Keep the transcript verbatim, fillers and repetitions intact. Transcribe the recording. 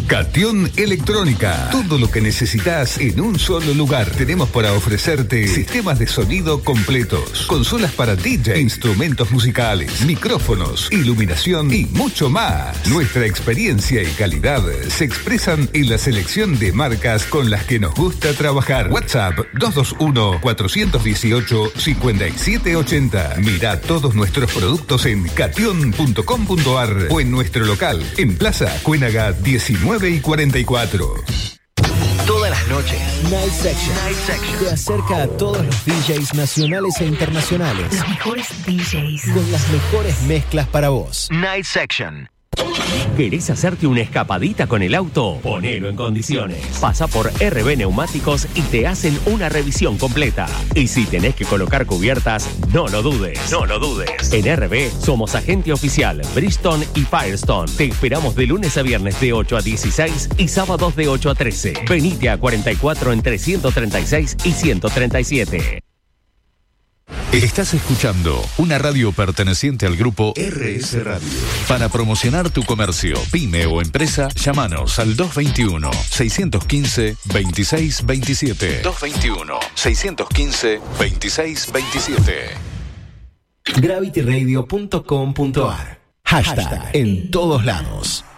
Catión Electrónica. Todo lo que necesitas en un solo lugar. Tenemos para ofrecerte sistemas de sonido completos, consolas para D J, instrumentos musicales, micrófonos, iluminación y mucho más. Nuestra experiencia y calidad se expresan en la selección de marcas con las que nos gusta trabajar. WhatsApp dos dos uno, cuatro uno ocho, cinco siete ocho cero. Mira todos nuestros productos en catión punto com punto ar o en nuestro local en Plaza Cuénaga diecinueve y cuarenta y cuatro. Todas las noches, Night Section. Night Section te acerca a todos los D Js nacionales e internacionales. Los mejores D Js. Con las mejores mezclas para vos. Night Section. ¿Querés hacerte una escapadita con el auto? Ponelo en condiciones. Pasa por R B Neumáticos y te hacen una revisión completa. Y si tenés que colocar cubiertas, no lo dudes. No lo dudes. En R B somos agente oficial Bridgestone y Firestone. Te esperamos de lunes a viernes de ocho a dieciséis y sábados de ocho a trece. Venite a cuarenta y cuatro entre ciento treinta y seis y ciento treinta y siete. Estás escuchando una radio perteneciente al grupo R S Radio. Para promocionar tu comercio, pyme o empresa, llámanos al dos dos uno, seis uno cinco, dos seis dos siete. dos dos uno, seis uno cinco, dos seis dos siete. gravity radio punto com punto ar. Hashtag en todos lados.